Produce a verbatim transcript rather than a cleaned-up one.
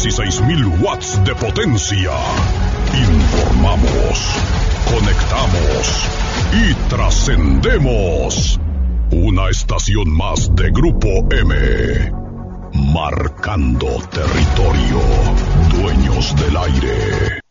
dieciséis mil watts de potencia. Informamos, conectamos y trascendemos. Una estación más de Grupo M. Marcando territorio. Dueños del aire.